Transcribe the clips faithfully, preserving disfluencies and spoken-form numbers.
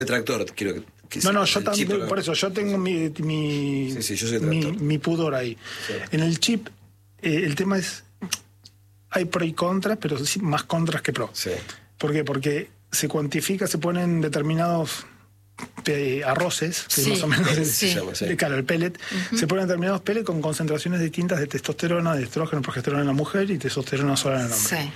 Detractor, quiero que... que no, no, yo el también, chip, por eso, yo tengo mi mi, sí, sí, yo soy mi, mi pudor ahí. Sí. En el chip, eh, el tema es, hay pro y contras, pero sí, más contras que pro. Sí. ¿Por qué? Porque se cuantifica, se ponen determinados eh, arroces, que Sí, más o menos sí. es, Sí. de, claro, el pellet, uh-huh. se ponen determinados pellets con concentraciones distintas de testosterona, de estrógeno, progesterona en la mujer y testosterona sola en el hombre. Sí.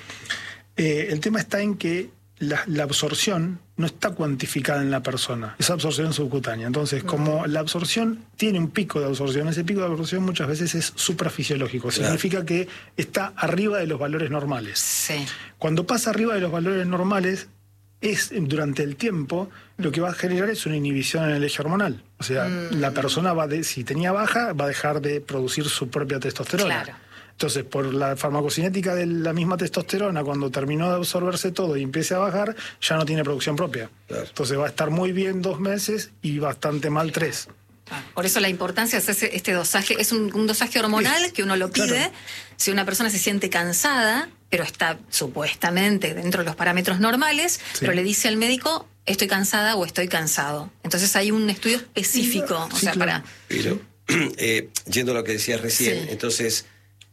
Eh, el tema está en que la, la absorción no está cuantificada en la persona, es absorción subcutánea. Entonces, como la absorción tiene un pico de absorción, ese pico de absorción muchas veces es suprafisiológico, claro. Significa que está arriba de los valores normales. Sí. Cuando pasa arriba de los valores normales, es durante el tiempo lo que va a generar es una inhibición en el eje hormonal. O sea, mm. la persona va de, si tenía baja, va a dejar de producir su propia testosterona. Claro. Entonces, por la farmacocinética de la misma testosterona, cuando terminó de absorberse todo y empiece a bajar, ya no tiene producción propia. Claro. Entonces va a estar muy bien dos meses y bastante mal tres. Por eso la importancia es ese, este dosaje, es un, un dosaje hormonal que uno lo pide. Claro. Si una persona se siente cansada, pero está supuestamente dentro de los parámetros normales, sí. pero le dice al médico, estoy cansada o estoy cansado. Entonces hay un estudio específico. Sí, o sea, claro. para... Pero, eh, yendo a lo que decías recién, sí. entonces...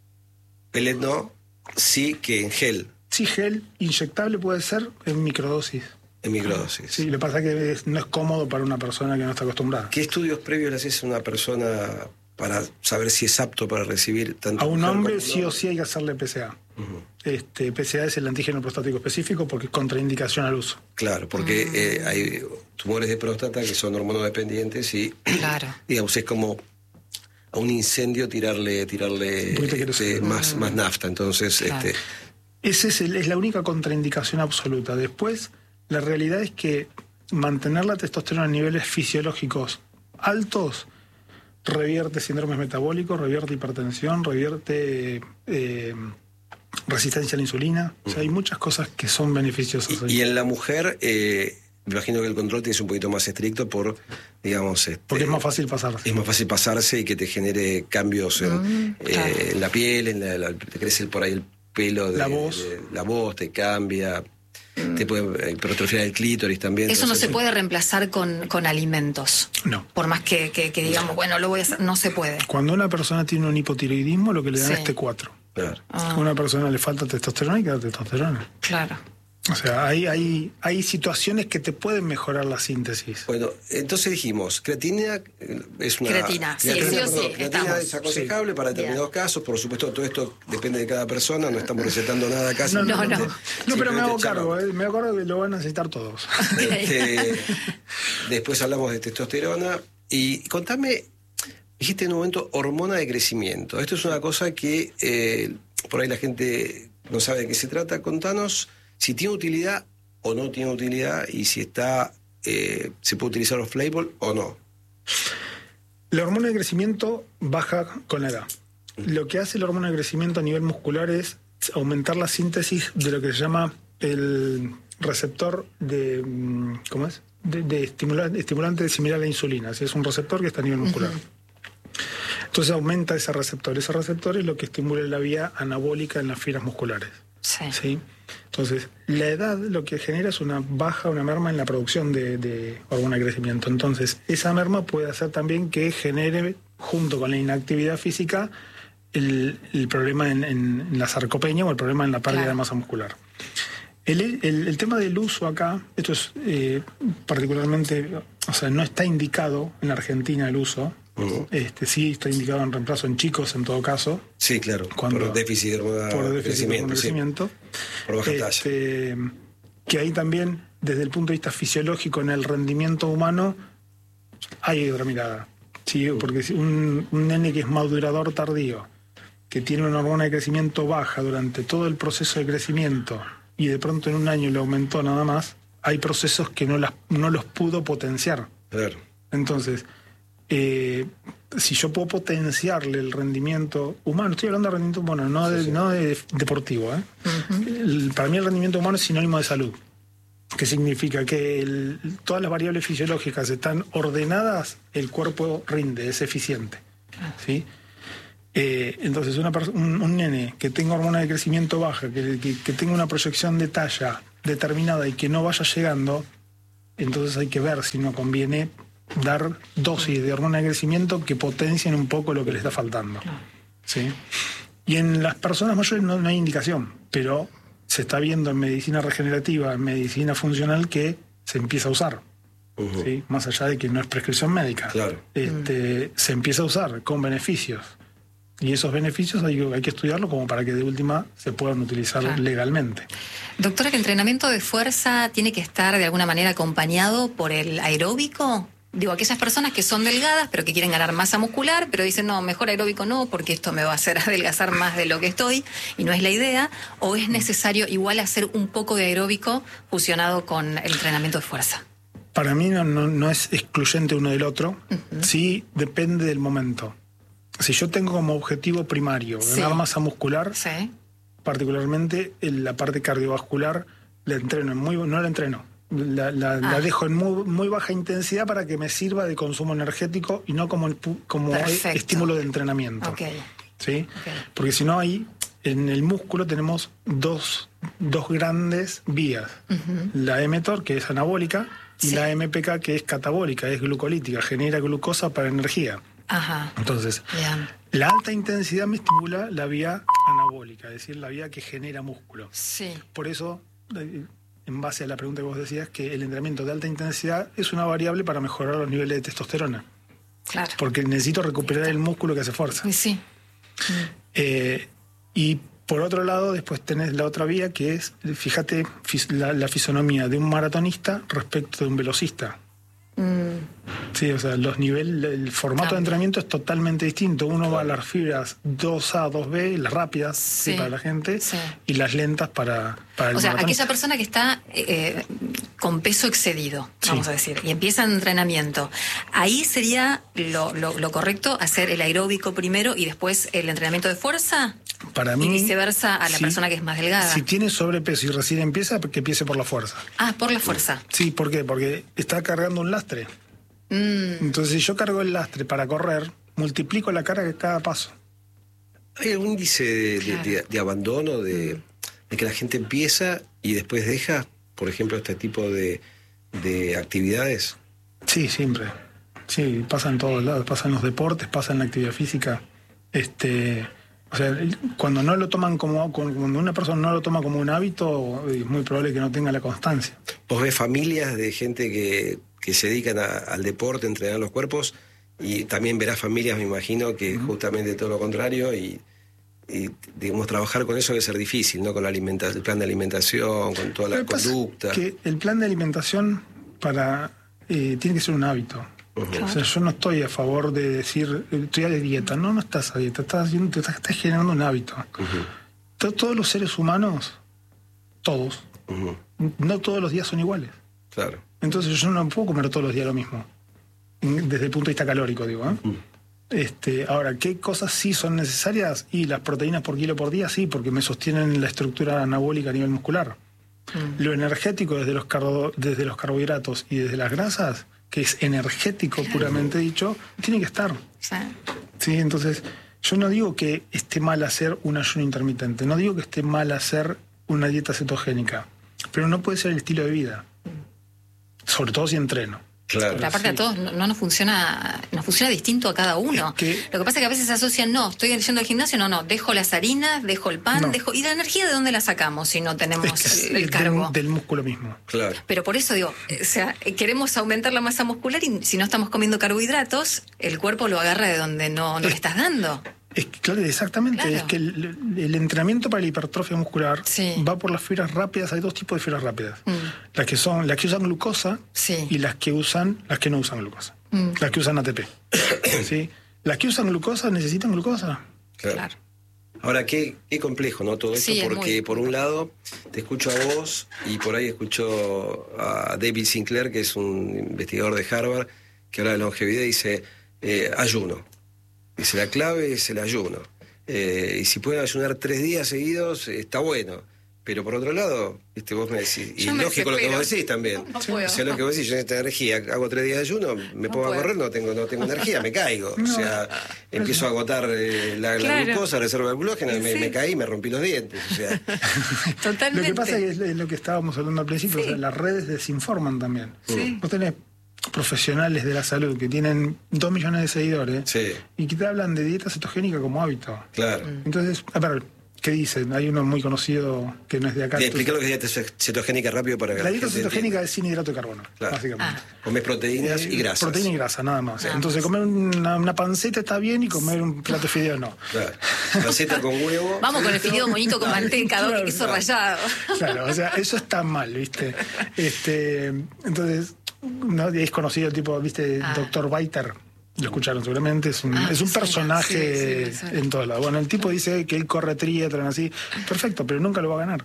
Pellet no, sí que en gel. Sí, gel inyectable puede ser en microdosis. En microdosis. Sí, lo que pasa es que es, no es cómodo para una persona que no está acostumbrada. ¿Qué estudios previos le haces a una persona para saber si es apto para recibir tanto? A un hombre sí o sí hay que hacerle P C A. Uh-huh. Este, P C A es el antígeno prostático específico porque es contraindicación al uso. Claro, porque uh-huh. eh, hay tumores de próstata que son hormonodependientes y claro. digamos, es como... a un incendio tirarle tirarle este, más, más nafta. Entonces, claro. este... Esa es, el, es la única contraindicación absoluta. Después, la realidad es que mantener la testosterona a niveles fisiológicos altos revierte síndromes metabólicos, revierte hipertensión, revierte eh, resistencia a la insulina. Uh-huh. O sea, hay muchas cosas que son beneficiosas. Y, y en la mujer... Eh... me imagino que el control tiene un poquito más estricto por, digamos... Este, porque es más fácil pasarse. Es más fácil pasarse y que te genere cambios en, mm, claro. eh, en la piel, en la, la, te crece por ahí el pelo, de, la voz, de, la voz te cambia, mm. te puede hipertrofiar el clítoris también. Eso entonces, no se puede reemplazar con, con alimentos. No. Por más que, que, que digamos, bueno, lo voy a hacer, no se puede. Cuando una persona tiene un hipotiroidismo, lo que le dan sí. es T cuatro. Claro. Ah. A una persona le falta testosterona y queda testosterona. Claro. O sea, hay, hay, hay situaciones que te pueden mejorar la síntesis. Bueno, entonces dijimos, creatina es una... Creatina, sí, creatina, sí o perdón, sí, creatina estamos. es aconsejable sí. para determinados Bien. casos, por supuesto todo esto depende de cada persona, no estamos recetando nada acá. No, no, no, no, no pero me hago charlamos. cargo, eh, me hago cargo que lo van a necesitar todos. Este, después hablamos de testosterona y contame, dijiste en un momento hormona de crecimiento. Esto es una cosa que eh, por ahí la gente no sabe de qué se trata. Contanos si tiene utilidad o no tiene utilidad y si está eh, se puede utilizar los label o no. La hormona de crecimiento baja con la edad. Lo que hace la hormona de crecimiento a nivel muscular es aumentar la síntesis de lo que se llama el receptor de ¿cómo es? de, de estimulante, estimulante similar a la insulina. Así es un receptor que está a nivel muscular. Uh-huh. Entonces aumenta ese receptor. Ese receptor es lo que estimula la vía anabólica en las fibras musculares. Sí. ¿Sí? Entonces, la edad lo que genera es una baja, una merma en la producción de, de hormona de crecimiento. Entonces, esa merma puede hacer también que genere, junto con la inactividad física, el, el problema en, en, en la sarcopenia o el problema en la pérdida claro. de masa muscular. El, el, el tema del uso acá, esto es eh, particularmente, o sea, no está indicado en Argentina el uso. Uh-huh. Este, sí, está indicado en reemplazo en chicos en todo caso. Sí, claro, cuando, por déficit de hormona por déficit crecimiento, de crecimiento. Sí. Por baja este, talla. Que ahí también, desde el punto de vista fisiológico, en el rendimiento humano, hay otra mirada. ¿Sí? Porque un, un nene que es madurador tardío, que tiene una hormona de crecimiento baja durante todo el proceso de crecimiento y de pronto en un año le aumentó nada más, hay procesos que no, las, no los pudo potenciar. Claro. Entonces, eh, si yo puedo potenciarle el rendimiento humano, estoy hablando de rendimiento humano, no de, sí, sí. No de deportivo, ¿eh? Uh-huh. el, para mí el rendimiento humano es sinónimo de salud. ¿Qué significa? Que el, todas las variables fisiológicas están ordenadas, el cuerpo rinde, es eficiente. ¿Sí? Eh, entonces, una un, un nene que tenga hormona de crecimiento baja, que, que, que tenga una proyección de talla determinada y que no vaya llegando, entonces hay que ver si no conviene dar dosis de hormona de crecimiento que potencien un poco lo que le está faltando. ¿Sí? Y en las personas mayores no, no hay indicación, pero se está viendo en medicina regenerativa, en medicina funcional, que se empieza a usar. Uh-huh. ¿Sí? Más allá de que no es prescripción médica. Claro. Este, uh-huh. Se empieza a usar con beneficios. Y esos beneficios hay, hay que estudiarlo como para que de última se puedan utilizar claro. legalmente. Doctora, ¿el entrenamiento de fuerza tiene que estar de alguna manera acompañado por el aeróbico? Digo, aquellas personas que son delgadas pero que quieren ganar masa muscular, pero dicen, no, mejor aeróbico no, porque esto me va a hacer adelgazar más de lo que estoy, y no es la idea, o es necesario igual hacer un poco de aeróbico fusionado con el entrenamiento de fuerza. Para mí no, no, no es excluyente uno del otro, uh-huh. sí depende del momento. Si yo tengo como objetivo primario ganar sí. masa muscular, sí. particularmente en la parte cardiovascular, la entreno, muy, no la entreno. La, la, ah. la dejo en muy, muy baja intensidad para que me sirva de consumo energético y no como, el, como estímulo de entrenamiento. Okay. ¿Sí? Okay. Porque si no, ahí en el músculo tenemos dos, dos grandes vías. Uh-huh. La mTOR, que es anabólica, y sí. la M P K, que es catabólica, es glucolítica, genera glucosa para energía. Ajá. Entonces, yeah. la alta intensidad me estimula la vía anabólica, es decir, la vía que genera músculo. Sí. Por eso, en base a la pregunta que vos decías, que el entrenamiento de alta intensidad es una variable para mejorar los niveles de testosterona. Claro. Porque necesito recuperar el músculo que hace fuerza. Sí. Eh, y por otro lado, después tenés la otra vía, que es, fíjate, la, la fisonomía de un maratonista respecto de un velocista. Mm. Sí, o sea, los niveles, el formato Cambio. de entrenamiento es totalmente distinto. Uno va a las fibras dos A, dos B, las rápidas sí. Sí, para la gente, sí. y las lentas para, para el O sea, maratonista. Aquella persona que está eh, con peso excedido, vamos sí. a decir, y empieza el entrenamiento, ahí sería lo, lo, lo correcto hacer el aeróbico primero y después el entrenamiento de fuerza. Para mí, y viceversa a la si, persona que es más delgada. Si tiene sobrepeso y recién empieza, que empiece por la fuerza. Ah, por la fuerza. Sí, ¿por qué? Porque está cargando un lastre. Mm. Entonces, si yo cargo el lastre para correr, multiplico la carga de cada paso. ¿Hay algún índice de, claro. de, de, de abandono, de, de que la gente empieza y después deja, por ejemplo, este tipo de, de actividades? Sí, siempre. Sí, pasa en todos lados. Pasa en los deportes, pasa en la actividad física. Este... O sea, cuando no lo toman como, cuando una persona no lo toma como un hábito, es muy probable que no tenga la constancia. ¿Vos ves familias de gente que, que se dedican a, al deporte, a entrenar los cuerpos? Y también verás familias, me imagino, que uh-huh. justamente todo lo contrario, y, y digamos, trabajar con eso debe ser difícil, ¿no? Con la alimenta- el plan de alimentación, con toda la conducta. Que el plan de alimentación para eh, tiene que ser un hábito. Uh-huh. O sea, yo no estoy a favor de decir, estoy a dieta. No, no estás a dieta, estás, haciendo, te estás, estás generando un hábito. Uh-huh. Todos los seres humanos, todos, uh-huh. no todos los días son iguales. Claro. Entonces yo no puedo comer todos los días lo mismo, desde el punto de vista calórico, digo. ¿eh? Uh-huh. Este, ahora, ¿qué cosas sí son necesarias? Y las proteínas por kilo por día, sí, porque me sostienen la estructura anabólica a nivel muscular. Uh-huh. Lo energético desde los, carbo, desde los carbohidratos y desde las grasas, que es energético puramente dicho, tiene que estar. Sí. Sí, entonces, yo no digo que esté mal hacer un ayuno intermitente, no digo que esté mal hacer una dieta cetogénica, pero no puede ser el estilo de vida, sobre todo si entreno. Claro. Pero aparte sí. a todos no, no nos funciona, nos funciona distinto a cada uno. Es que, lo que pasa es que a veces se asocian, no, estoy yendo al gimnasio, no, no, dejo las harinas, dejo el pan, no. dejo. ¿Y la energía de dónde la sacamos si no tenemos es el, el carbo? Del, del músculo mismo. Claro. Pero por eso digo, o sea, queremos aumentar la masa muscular y si no estamos comiendo carbohidratos, el cuerpo lo agarra de donde no, no le estás dando. Es que, claro, exactamente, claro. Es que el, el entrenamiento para la hipertrofia muscular sí. va por las fibras rápidas. Hay dos tipos de fibras rápidas, mm. las que son las que usan glucosa sí. y las que usan las que no usan glucosa, mm. las que usan A T P. ¿Sí? Las que usan glucosa necesitan glucosa. Claro. claro. Ahora, qué, qué complejo, ¿no? Todo esto, sí, porque muy... por un lado te escucho a vos y por ahí escucho a David Sinclair, que es un investigador de Harvard, que habla de longevidad y dice, eh, ayuno. Dice, la clave es el ayuno. Eh, y si pueden ayunar tres días seguidos, está bueno. Pero por otro lado, ¿viste? Vos me decís, y Yo me lógico lo que desespero. vos decís también. No puedo. O sea, lo que vos decís, yo necesito energía, hago tres días de ayuno, me No pongo puedo. a correr, no tengo, no tengo energía, me caigo. No. O sea, empiezo a agotar eh, la, la Claro. glucosa, reserva de glucógeno, me, Sí. me caí, me rompí los dientes. O sea, Totalmente. Lo que pasa es que es lo que estábamos hablando al principio, Sí. o sea, las redes desinforman también. Sí. Vos tenés profesionales de la salud que tienen dos millones de seguidores sí, y que te hablan de dieta cetogénica como hábito. claro. Entonces, a ver, ¿qué dicen? Hay uno muy conocido que no es de acá. Te explicar lo entonces- que es dieta cetogénica rápido para que la dieta gente cetogénica entienda. es sin hidrato de carbono, Claro. básicamente. Ah. Comes proteínas Eh, y grasas. Proteína y grasa, nada más. Nada Entonces, más. comer una, una panceta está bien y comer un plato de fideos no. Claro. Panceta con huevo. Vamos con el fideo moñito con manteca, doble Claro, queso claro. rallado. Claro, o sea, eso está mal, ¿viste? Este, entonces, no es conocido el tipo, ¿viste? Ah. doctor Biter. Lo escucharon seguramente, es un, Ah, es un me suena, personaje sí, sí, me suena. en todos lados. Bueno, el tipo dice que él corre triatlón así, perfecto, pero nunca lo va a ganar.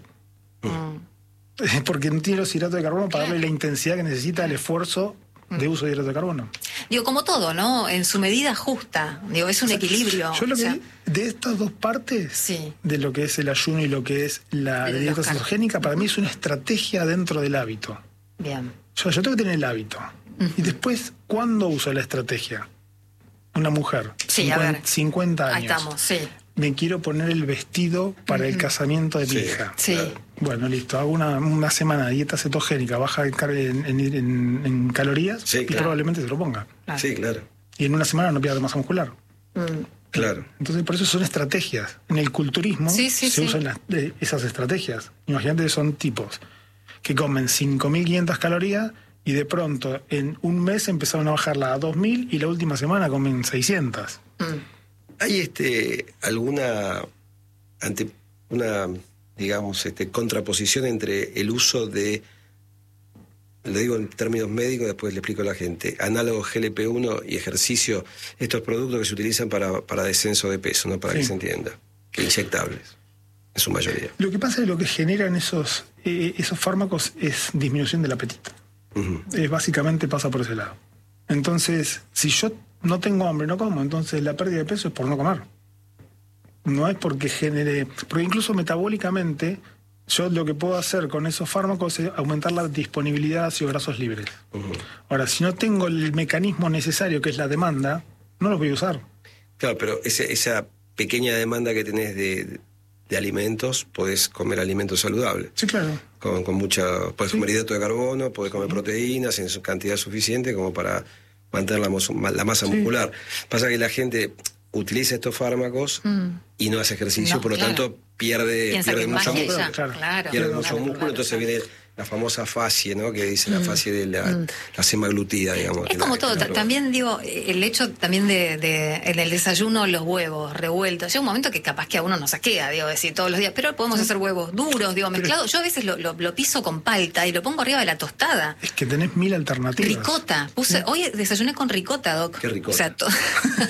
Mm. Porque no tiene los hidratos de carbono para Claro. darle la intensidad que necesita el esfuerzo de uso de hidratos de carbono. Digo, como todo, ¿no? En su medida justa. Digo, es un equilibrio. Yo lo o que sea, vi de estas dos partes, Sí. de lo que es el ayuno y lo que es la De los dieta car- cetogénica, para mí es una estrategia dentro del hábito. bien. Yo, yo tengo que tener el hábito. Y después, ¿cuándo uso la estrategia? Una mujer, Sí, a ver. cincuenta Ahí años. estamos, sí. Me quiero poner el vestido para el casamiento de mi Sí. hija. Sí. Claro. Bueno, listo. Hago una, una semana de dieta cetogénica, baja en, car- en- en- en- en calorías Sí, y claro. probablemente se lo ponga. Claro. Sí, claro. Y en una semana no pierda masa muscular. Mm. Claro. Entonces, por eso son estrategias. En el culturismo Sí, sí, se sí. usan las- eh, esas estrategias. Imagínate que son tipos que comen cinco mil quinientas calorías y de pronto en un mes empezaron a bajarla a dos mil y la última semana comen seiscientas. Mm. ¿Hay este alguna ante una digamos este contraposición entre el uso de, lo digo en términos médicos, después le explico a la gente, análogos G L P uno y ejercicio, estos productos que se utilizan para, para descenso de peso, no para Sí. que se entienda, que inyectables, en su mayoría? Lo que pasa es que lo que generan esos, eh, esos fármacos es disminución del apetito. Ujú. Es básicamente pasa por ese lado. Entonces, si yo no tengo hambre, no como, entonces la pérdida de peso es por no comer. No es porque genere... Porque incluso metabólicamente, yo lo que puedo hacer con esos fármacos es aumentar la disponibilidad de ácidos grasos libres. Ujú. Ahora, si no tengo el mecanismo necesario, que es la demanda, no los voy a usar. Claro, pero ese, esa pequeña demanda que tenés de, de alimentos, podés comer alimentos saludables. Sí, claro. Con, con mucha, podés Sí. comer hidrato de carbono, podés comer proteínas en su cantidad suficiente como para mantener la, mos- la masa Sí. muscular. Pasa que la gente utiliza estos fármacos Mm. y no hace ejercicio, No, por lo claro. tanto pierde, Piensa pierde que mucho magia y músculo. ya. Claro. Claro. Pierde Claro, mucho claro, músculo, claro, entonces claro. viene la famosa fascie, ¿no? Que dice la fascie de la, la semaglutida, digamos. Es que como la- todo, que la ta- también digo, el hecho también de, de en el desayuno los huevos revueltos. Llega un momento que capaz que a uno no saquea, digo, decir todos los días, pero podemos hacer huevos duros, digo, mezclados. Yo a veces lo, lo, lo piso con palta y lo pongo arriba de la tostada. Es que tenés mil alternativas. Ricota. Puse, hoy desayuné con ricota, Doc. ¿Qué ricota? O sea, to-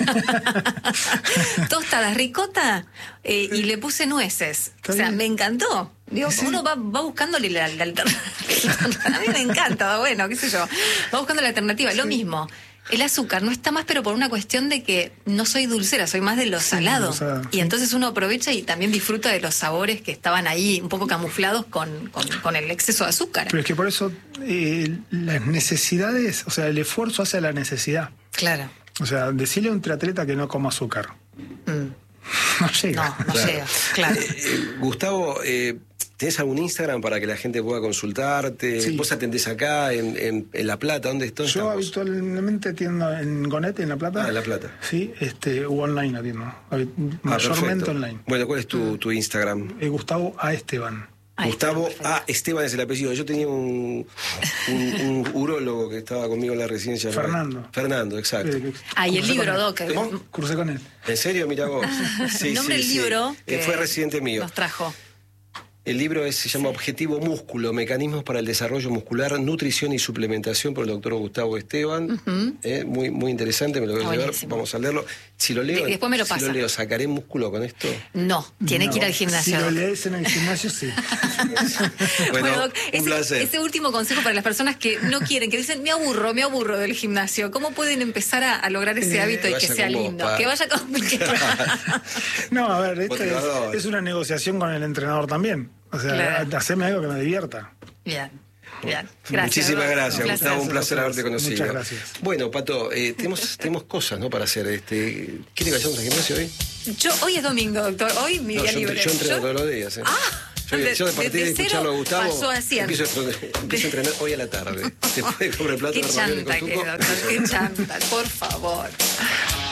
tostadas, ricota eh, y le puse nueces. Está O sea, bien. me encantó. Digo, Sí. uno va, va buscándole la, la alternativa. A mí me encanta, bueno, qué sé yo. Va buscando la alternativa. Lo mismo. El azúcar no está más, pero por una cuestión de que no soy dulcera, soy más de lo salado. o sea, y sí. entonces uno aprovecha y también disfruta de los sabores que estaban ahí un poco camuflados con, con, con el exceso de azúcar. Pero es que por eso eh, las necesidades, o sea, el esfuerzo hace a la necesidad. Claro. O sea, decirle a un triatleta que no coma azúcar. Mm. No llega. No, no Claro. llega. Claro. Eh, Gustavo, eh, ¿tenés algún Instagram para que la gente pueda consultarte? Sí. ¿Vos atendés acá, en, en, en La Plata? ¿Dónde estás? Yo habitualmente atiendo en Gonet, en La Plata. Ah, en La Plata. Sí, este, o online atiendo. Habi- Ah, Mayormente perfecto. online. Bueno, ¿cuál es tu, tu Instagram? Eh, Gustavo A. Esteban. Ahí está, Gustavo perfecto. A. Esteban es el apellido. Yo tenía un, un, un urólogo que estaba conmigo en la residencia. Fernando. Fernando, exacto. Eh, Ah, y el cursé libro, con él. Doc. que- ¿Cómo? Cursé con él. ¿En serio? Mira vos. Sí, el nombre sí, del sí. libro Eh, que Fue residente mío. nos trajo. El libro es- se llama Objetivo Músculo, Mecanismos para el Desarrollo Muscular, Nutrición y Suplementación, por el doctor Gustavo Esteban. Eh, muy, muy interesante, me lo voy a llevar, Buenísimo. vamos a leerlo. Si lo leo, Y después me lo si pasa. lo leo, ¿sacaré músculo con esto? No, tiene No, que ir al gimnasio. Si lo Doc. lees en el gimnasio, sí. Bueno, Doc, un ese, placer. ese último consejo para las personas que no quieren, que dicen, me aburro, me aburro del gimnasio. ¿Cómo pueden empezar a, a lograr ese Eh, hábito y vaya que sea con vos, lindo? pa. Que vaya con... No, a ver, esto Motivador. es, es una negociación con el entrenador también. O sea, Claro. hacerme algo que me divierta. Bien, bien. Gracias. Muchísimas gracias, Un Gustavo, un placer haberte conocido. Muchas gracias. Bueno, Pato, eh, tenemos, tenemos cosas, ¿no? Para hacer. Este, ¿quiere que vayamos al gimnasio hoy? Yo, hoy es domingo, doctor. Hoy mi No, día yo, libre. yo entreno Yo- todos los días. ¿eh? Ah, yo, de- yo a partir de, desde escucharlo a cero Gustavo, pasó a cien. empiezo, a, empiezo a entrenar hoy a la tarde. Después de comer el plato Qué de ravioles chanta con que, tuco. doctor, qué chanta, por favor.